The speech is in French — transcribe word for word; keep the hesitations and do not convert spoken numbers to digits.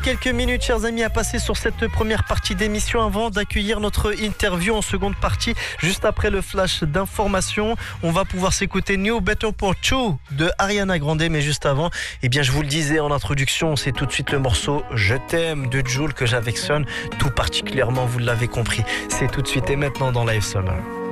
quelques minutes, chers amis, à passer sur cette première partie d'émission avant d'accueillir notre interview en seconde partie. Juste après le flash d'information, on va pouvoir s'écouter New Better for Two de Ariana Grande. Mais juste avant, eh bien, je vous le disais en introduction, c'est tout de suite le morceau Je t'aime de Jul que j'affectionne tout particulièrement, vous l'avez compris. C'est tout de suite et maintenant dans Live Summer.